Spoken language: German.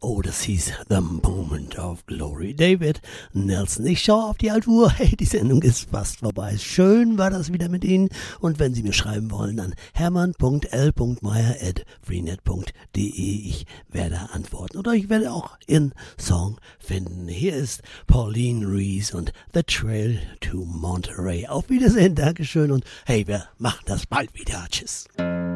Oh, das hieß The Moment of Glory. David Nelson. Ich schaue auf die alte Uhr. Hey, die Sendung ist fast vorbei. Schön war das wieder mit Ihnen. Und wenn Sie mir schreiben wollen, dann hermann.l.meier@freenet.de. Ich werde antworten. Oder ich werde auch Ihren Song finden. Hier ist Pauline Reese und The Trail to Monterey. Auf Wiedersehen, Dankeschön. Und hey, wir machen das bald wieder. Tschüss.